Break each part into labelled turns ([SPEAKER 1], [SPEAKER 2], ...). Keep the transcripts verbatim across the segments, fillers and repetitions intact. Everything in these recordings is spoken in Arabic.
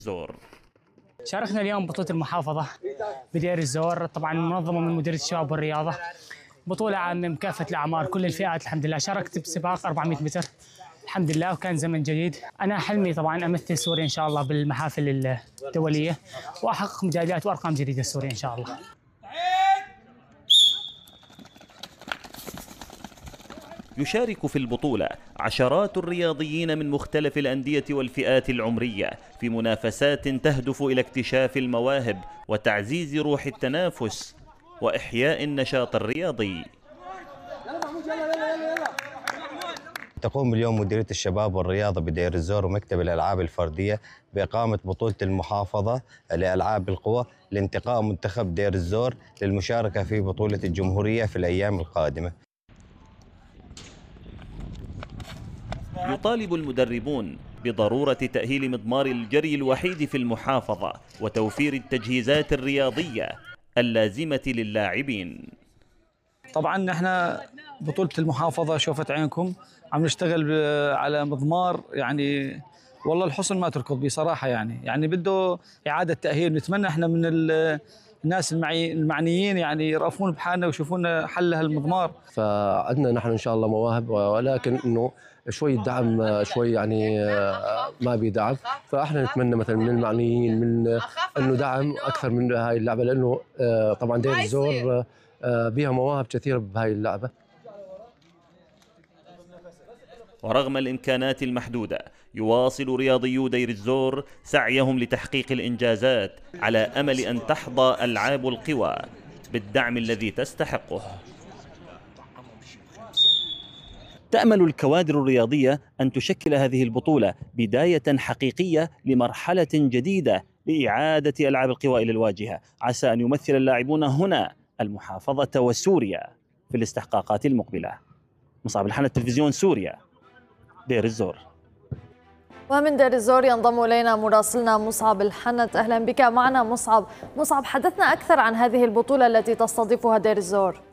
[SPEAKER 1] زور.
[SPEAKER 2] شاركنا اليوم بطولة المحافظة بدير الزور، طبعا منظمة من مديرية الشباب والرياضة. بطولة عامة بكافة الأعمار كل الفئات الحمد لله. شاركت بسباق أربعمية متر الحمد لله وكان زمن جيد. أنا حلمي طبعا أمثل سوريا إن شاء الله بالمحافل الدولية وأحقق ميداليات وأرقام جديدة لسوريا إن شاء الله.
[SPEAKER 1] يشارك في البطولة عشرات الرياضيين من مختلف الأندية والفئات العمرية في منافسات تهدف إلى اكتشاف المواهب وتعزيز روح التنافس وإحياء النشاط الرياضي.
[SPEAKER 3] تقوم اليوم مديرية الشباب والرياضة بدير الزور ومكتب الألعاب الفردية بإقامة بطولة المحافظة لألعاب القوى لانتقاء منتخب دير الزور للمشاركة في بطولة الجمهورية في الأيام القادمة.
[SPEAKER 1] يطالب المدربون بضرورة تأهيل مضمار الجري الوحيد في المحافظة وتوفير التجهيزات الرياضية اللازمة للاعبين.
[SPEAKER 4] طبعا نحن بطولة المحافظة شوفت عينكم عم نشتغل على مضمار يعني والله الحصن ما تركض بصراحة يعني يعني بده إعادة تأهيل. نتمنى احنا من الناس المعي المعنيين يعني يرأفون بحالنا ويشوفون حل هالمضمار.
[SPEAKER 5] فعندنا نحن إن شاء الله مواهب ولكن إنه شوي دعم شوي يعني ما بيدعم، فاحنا نتمنى مثلا من المعنيين من انه دعم اكثر من هاي اللعبه لانه طبعا دير الزور بها مواهب كثيره بهاي اللعبه.
[SPEAKER 1] ورغم الإمكانات المحدودة يواصل رياضيو دير الزور سعيهم لتحقيق الإنجازات على أمل أن تحظى ألعاب القوى بالدعم الذي تستحقه. تأمل الكوادر الرياضية أن تشكل هذه البطولة بداية حقيقية لمرحلة جديدة لإعادة ألعاب القوى إلى الواجهة، عسى أن يمثل اللاعبون هنا المحافظة وسوريا في الاستحقاقات المقبلة. مصعب الحنت، تلفزيون سوريا، دير الزور.
[SPEAKER 6] ومن دير الزور ينضم إلينا مراسلنا مصعب الحنت. أهلا بك معنا مصعب. مصعب، حدثنا أكثر عن هذه البطولة التي تستضيفها دير الزور.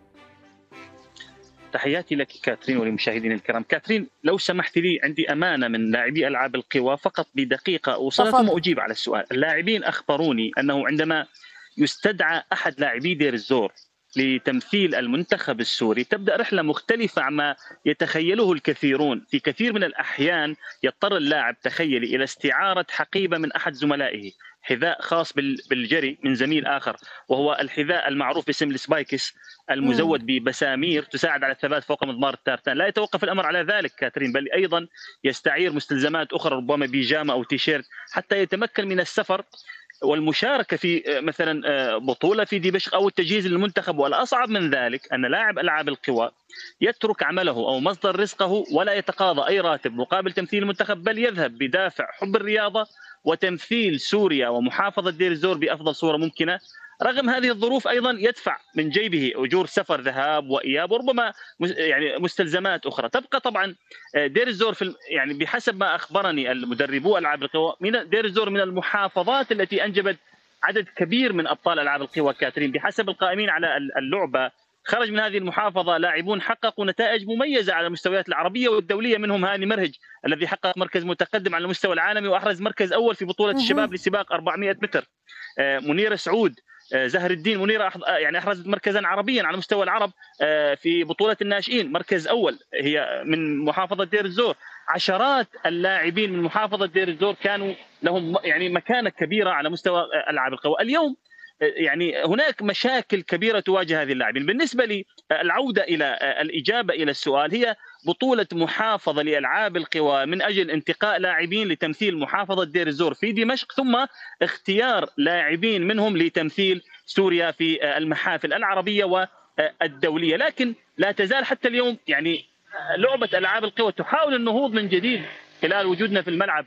[SPEAKER 7] تحياتي لك كاترين وللمشاهدين الكرام. كاترين، لو سمحت لي عندي أمانة من لاعبي ألعاب القوى فقط بدقيقة أوصلت ثم أجيب على السؤال. اللاعبين أخبروني أنه عندما يستدعى أحد لاعبي دير الزور لتمثيل المنتخب السوري تبدأ رحلة مختلفة عما يتخيله الكثيرون. في كثير من الأحيان يضطر اللاعب تخيلي إلى استعارة حقيبة من أحد زملائه، حذاء خاص بالجري من زميل آخر، وهو الحذاء المعروف باسم السبايكس المزود ببسامير تساعد على الثبات فوق مضمار التارتان. لا يتوقف الأمر على ذلك كاترين، بل أيضا يستعير مستلزمات أخرى ربما بيجامة أو تيشيرت حتى يتمكن من السفر والمشاركة في مثلا بطولة في دمشق أو التجهيز للمنتخب. والأصعب من ذلك أن لاعب ألعاب القوى يترك عمله أو مصدر رزقه ولا يتقاضى أي راتب مقابل تمثيل المنتخب، بل يذهب بدافع حب الرياضة وتمثيل سوريا ومحافظة دير الزور بأفضل صورة ممكنة. رغم هذه الظروف أيضا يدفع من جيبه أجور سفر ذهاب وإياب وربما يعني مستلزمات أخرى. تبقى طبعا دير الزور في يعني بحسب ما أخبرني المدربو ألعاب القوى من دير الزور من المحافظات التي أنجبت عدد كبير من أبطال ألعاب القوى كاترين. بحسب القائمين على اللعبة خرج من هذه المحافظة لاعبون حققوا نتائج مميزة على المستويات العربية والدولية، منهم هاني مرهج الذي حقق مركز متقدم على المستوى العالمي وأحرز مركز أول في بطولة الشباب لسباق أربعمئة متر. منيرة سعود، زهر الدين منيرة يعني أحرزت مركزا عربيا على مستوى العرب في بطولة الناشئين مركز أول، هي من محافظة دير الزور. عشرات اللاعبين من محافظة دير الزور كانوا لهم يعني مكانة كبيرة على مستوى ألعاب القوى. اليوم يعني هناك مشاكل كبيرة تواجه هذه اللاعبين. بالنسبة لي العودة إلى الإجابة إلى السؤال، هي بطولة محافظة لألعاب القوى من أجل انتقاء لاعبين لتمثيل محافظة دير الزور في دمشق ثم اختيار لاعبين منهم لتمثيل سوريا في المحافل العربية والدولية. لكن لا تزال حتى اليوم يعني لعبة ألعاب القوى تحاول النهوض من جديد خلال وجودنا في الملعب.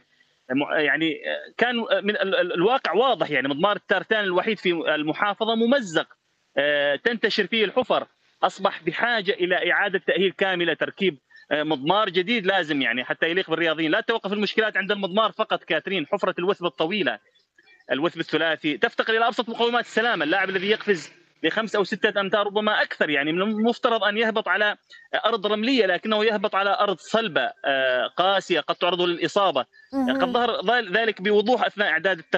[SPEAKER 7] يعني كان من الواقع واضح، يعني مضمار التارتان الوحيد في المحافظة ممزق تنتشر فيه الحفر، أصبح بحاجة إلى إعادة تأهيل كاملة، تركيب مضمار جديد لازم يعني حتى يليق بالرياضيين. لا توقف المشكلات عند المضمار فقط كاترين، حفرة الوثب الطويلة، الوثب الثلاثي تفتقر إلى أبسط مقومات السلامة. اللاعب الذي يقفز لخمسة أو ستة أمتار ربما أكثر، يعني من المفترض أن يهبط على أرض رملية لكنه يهبط على أرض صلبة قاسية قد تعرضه للإصابة. قد ظهر ذلك بوضوح أثناء إعداد التقنية